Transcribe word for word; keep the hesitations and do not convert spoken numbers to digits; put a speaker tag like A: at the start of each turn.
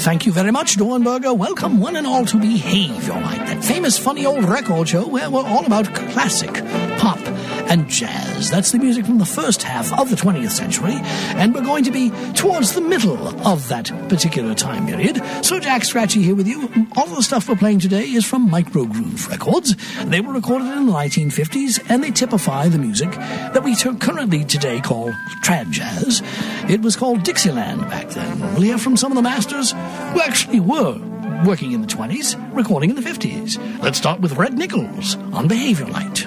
A: Thank you very much, Dornberger. Welcome one and all to Behavior Light, that famous funny old record show where we're all about classic, pop, and jazz. That's the music from the first half of the twentieth century, and we're going to be towards the middle of that particular time period. So Jack Scratchy here with you. All the stuff we're playing today is from Microgroove Records. They were recorded in the nineteen fifties, and they typify the music that we t- currently today call trad jazz. It was called Dixieland back then. We'll hear from some of the masters who actually were working in the twenties, recording in the fifties. Let's start with Red Nichols on Behavior Light.